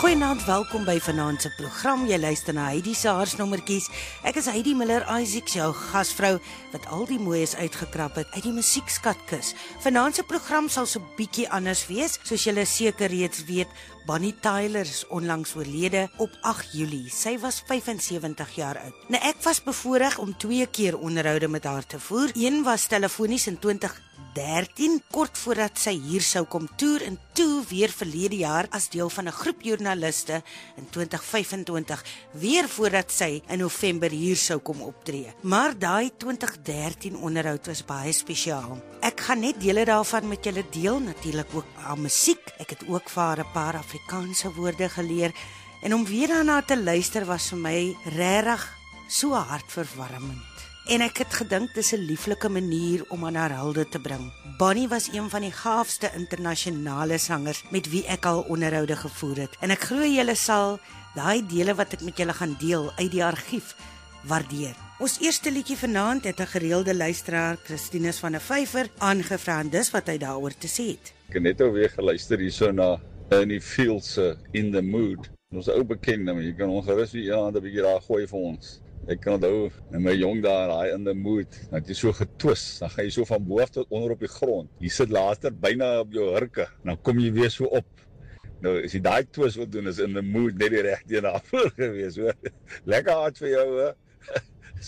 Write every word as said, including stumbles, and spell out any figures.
Goeienaand, welkom by vanaand se program. Jy luister na Heidi se haarsnommertjies. Ek is Heidi Miller Isaacs, jou gasvrou wat al die mooies uitgekrap het uit die musiekskatkis. Vanaand se program sal so bietjie anders wees, soos julle seker reeds weet. Bonnie Tyler is onlangs oorlede op agt Julie. Sy was vyf-en-sewentig jaar oud. Nou ek was bevoorreg om twee keer onderhoude met haar te voer. Een was telefonies in twintig dertien, kort voordat sy hier sou kom toer, en toe weer verlede jaar as deel van 'n groep joernaliste in twintig vyf-en-twintig, weer voordat sy in November hier sou kom optree. Maar daai twintig dertien onderhoud was baie spesiaal. Ek gaan net dele daarvan met julle deel, natuurlik ook aan musiek. Ek het ook vir haar 'n paar Afrikaanse woorde geleer, en om weer daarna te luister was vir my regtig so hartverwarmend. En ek het gedink dis 'n lieflike manier om aan haar hulde te bring. Bonnie was een van die gaafste internasionale sangers met wie ek al onderhoude gevoer het. En ek glo julle sal daai dele wat ek met julle gaan deel uit die argief waardeer. Ons eerste liedjie vanaand het 'n gereelde luisteraar, Christinus van der Vyver, aangevra, en dis wat hy daaroor te sê het. Ek het net alweer geluister hierso na Ernie Fields se In the Mood. Ons ou bekende, maar jy kan ongerus weer ja, 'n bietjie daar gooi vir ons. Ek kan onthou, in my jong daar, hy In the Mood, dan het jy so getwis, dan gaan jy so van bo tot onder op die grond. Jy sit later byna op jou hurke, dan kom jy weer so op. Nou, as jy daai twis wil doen, is In the Mood net die regte een daarvoor gewees, hoor. Lekker hard vir jou, hoor.